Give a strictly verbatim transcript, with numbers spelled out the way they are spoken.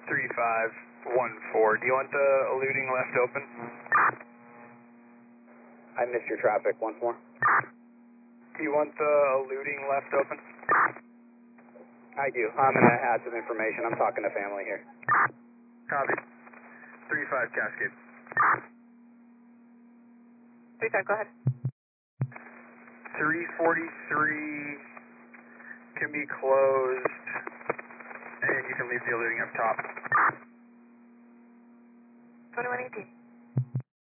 three five one four. Do you want the eluding left open? I missed your traffic once more. Do you want the eluding left open? I do. I'm going to add some information. I'm talking to family here. Copy. three five Cascade. three five, go ahead. three forty-three can be closed, and you can leave the eluding up top. twenty-one eighteen.